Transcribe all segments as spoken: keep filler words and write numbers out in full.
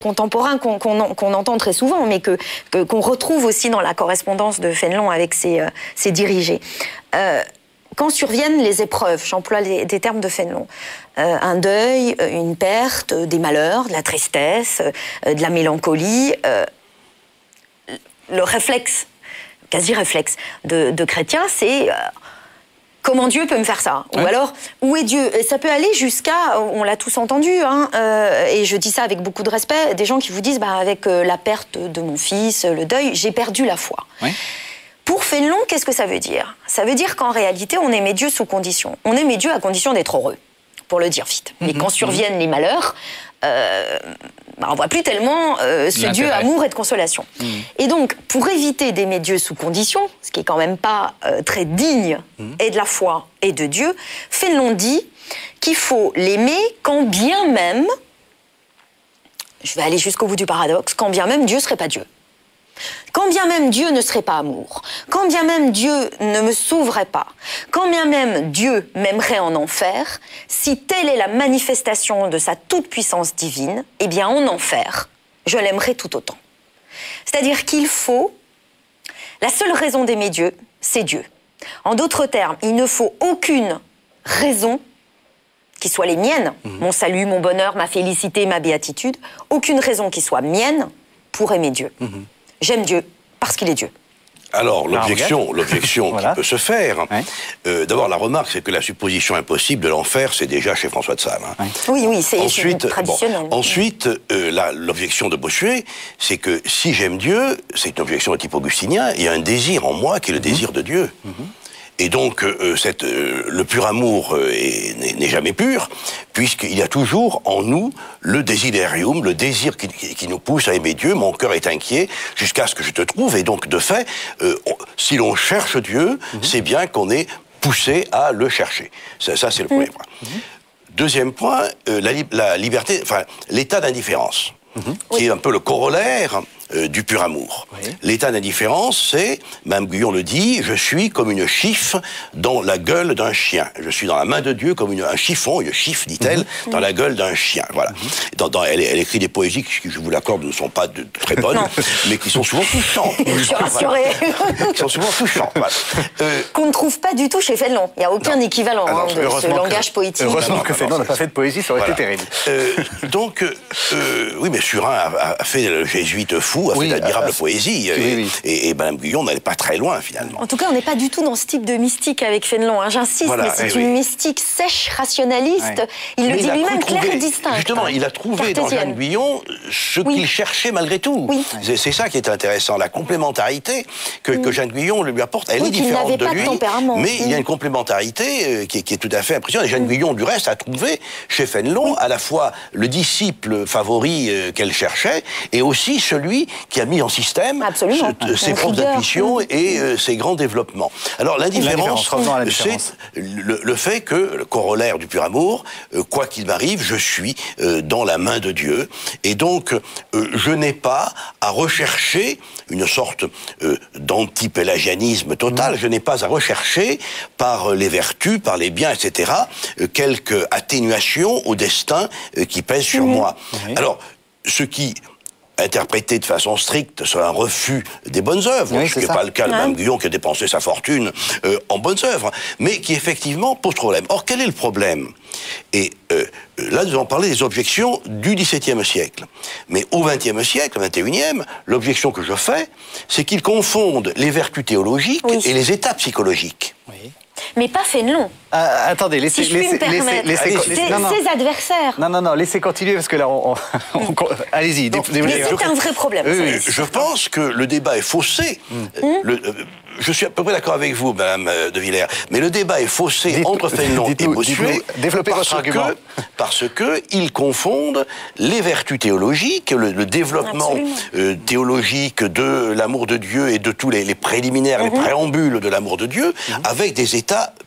contemporain qu'on qu'on qu'on entend très souvent, mais que que- qu'on retrouve aussi dans la correspondance de Fénelon avec ses, euh, ses dirigés. Euh, quand surviennent les épreuves, j'emploie les- des termes de Fénelon, euh, un deuil, euh, une perte, euh, des malheurs, de la tristesse, euh, de la mélancolie, euh, le réflexe, quasi-réflexe de, de chrétien, c'est... euh, Comment Dieu peut me faire ça? Ou ouais. alors, où est Dieu? Et ça peut aller jusqu'à, on l'a tous entendu, hein, euh, et je dis ça avec beaucoup de respect, des gens qui vous disent, bah, avec euh, la perte de mon fils, le deuil, j'ai perdu la foi. Ouais. Pour Fénelon, qu'est-ce que ça veut dire? Ça veut dire qu'en réalité, on aimait Dieu sous condition. On aimait Dieu à condition d'être heureux, pour le dire vite. Mais Mhm, quand surviennent les malheurs, euh, bah, on voit plus tellement euh, ce L'intérêt. Dieu amour et de consolation. Et donc, pour éviter d'aimer Dieu sous condition, ce qui est quand même pas euh, très digne et de la foi et de Dieu, Fénelon dit qu'il faut l'aimer quand bien même, je vais aller jusqu'au bout du paradoxe, quand bien même Dieu serait pas Dieu. Quand bien même Dieu ne serait pas amour, quand bien même Dieu ne me sauverait pas, quand bien même Dieu m'aimerait en enfer, si telle est la manifestation de sa toute-puissance divine, eh bien en enfer, je l'aimerai tout autant. C'est-à-dire qu'il faut, la seule raison d'aimer Dieu, c'est Dieu. En d'autres termes, il ne faut aucune raison qui soit les miennes, mmh. mon salut, mon bonheur, ma félicité, ma béatitude, aucune raison qui soit mienne pour aimer Dieu. Mmh. J'aime Dieu parce qu'il est Dieu. Alors, l'objection, l'objection voilà. qui peut se faire, ouais. euh, d'abord, la remarque, c'est que la supposition impossible de l'enfer, c'est déjà chez François de Sales. Hein. Ouais. Oui, oui, c'est ensuite, traditionnel. Bon, ensuite, euh, la, l'objection de Bossuet, c'est que si j'aime Dieu, c'est une objection de type augustinien, il y a un désir en moi qui est le mmh. désir de Dieu. Mmh. Et donc, euh, cette, euh, le pur amour euh, est, n'est, n'est jamais pur, puisqu'il y a toujours en nous le desiderium, le désir qui, qui, qui nous pousse à aimer Dieu. Mon cœur est inquiet jusqu'à ce que je te trouve. Et donc, de fait, euh, on, si l'on cherche Dieu, mmh. c'est bien qu'on est poussé à le chercher. Ça, ça c'est le premier mmh. point. Mmh. Deuxième point, euh, la, la liberté, enfin, l'état d'indifférence, mmh. qui oui. est un peu le corollaire Euh, du pur amour. Oui. L'état d'indifférence, c'est, Mme Guyon le dit, je suis comme une chiffe dans la gueule d'un chien. Je suis dans la main de Dieu comme une, un chiffon, une chiffe, dit-elle, mm-hmm. dans la gueule d'un chien. Voilà. Mm-hmm. Dans, dans, elle, elle écrit des poésies qui, je vous l'accorde, ne sont pas de, de très bonnes, mais qui sont souvent touchantes. Je suis rassurée. Voilà. Qui sont souvent touchantes. Voilà. Euh, Qu'on ne trouve pas du tout chez Fénelon. Il n'y a aucun non. équivalent Alors, hein, de ce langage que, poétique. Heureusement non, que Fénelon n'a pas fait de poésie, ça aurait voilà. été terrible. Euh, donc, euh, oui, mais Surin a, a fait le jésuite fou, a oui, fait l'admirable euh, poésie, oui, et, oui. et, et Mme Guyon n'allait pas très loin, finalement. En tout cas, on n'est pas du tout dans ce type de mystique avec Fénelon. Hein. J'insiste, voilà, mais c'est eh une oui. mystique sèche, rationaliste. Ouais. Il mais le dit il lui-même, trouvé, clair et distinct. Justement, il a trouvé dans Jeanne Guyon ce oui. qu'il cherchait malgré tout. Oui. C'est, c'est ça qui est intéressant, la complémentarité que, oui. que Jeanne Guyon lui apporte. Elle oui, est différente de lui, de mais il y a une complémentarité euh, qui, est, qui est tout à fait impressionnante. Et Jeanne oui. Guyon, du reste, a trouvé chez Fénelon oui. à la fois le disciple favori euh, qu'elle cherchait et aussi celui qui a mis en système Absolument. Ce, ses propres intuitions mmh. et euh, ses grands développements. Alors l'indifférence, c'est le, le fait que, le corollaire du pur amour, euh, quoi qu'il m'arrive, je suis euh, dans la main de Dieu. Et donc, euh, je n'ai pas à rechercher une sorte euh, d'anti-pélagianisme total. Mmh. Je n'ai pas à rechercher par les vertus, par les biens, et cetera, euh, quelque atténuation au destin euh, qui pèse sur mmh. moi. Mmh. Alors, ce qui interprété de façon stricte sur un refus des bonnes œuvres, oui, ce qui n'est pas le cas de Mme Guyon qui a dépensé sa fortune euh, en bonnes œuvres, mais qui effectivement pose problème. Or, quel est le problème ? Et euh, là, nous allons parler des objections du dix-septième siècle. Mais au vingtième siècle, au vingt et unième, l'objection que je fais, c'est qu'ils confondent les vertus théologiques oui. et les états psychologiques. Oui. Mais pas Fénelon. Euh, attendez, laissez, si je puis laissez, me permettre, laissez, laissez, laissez, non, non. ses adversaires. Non, non, non, laissez continuer parce que là, on, on, on, on allez-y. Bon, mais c'est un vrai problème. Euh, je pense que le débat est faussé. Mm. Le, euh, je suis à peu près d'accord avec vous, Madame de Villers, mais le débat est faussé dites, entre Fénelon et Bossuet développez votre argument. Que, parce que ils confondent les vertus théologiques, le, le développement euh, théologique de l'amour de Dieu et de tous les, les préliminaires, mm-hmm. les préambules de l'amour de Dieu, mm-hmm. avec des états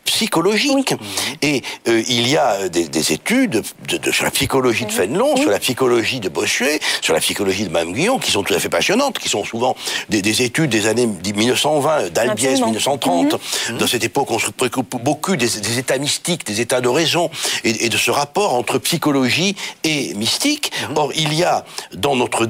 psychologique. Oui. Et euh, il y a des, des études de, de, sur la psychologie de Fénelon, oui. sur la psychologie de Bossuet, sur la psychologie de Mme Guillon, qui sont tout à fait passionnantes, qui sont souvent des, des études des années mille neuf cent vingt, d'Albiès mille neuf cent trente. Mm-hmm. Dans cette époque, on se préoccupe beaucoup des, des états mystiques, des états de raison, et, et de ce rapport entre psychologie et mystique. Mm-hmm. Or, il y a dans notre